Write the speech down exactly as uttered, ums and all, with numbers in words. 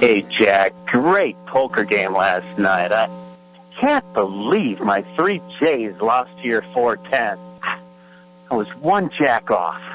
Hey, Jack, great poker game last night. I can't believe my three J's lost to your four ten. I was one jack off.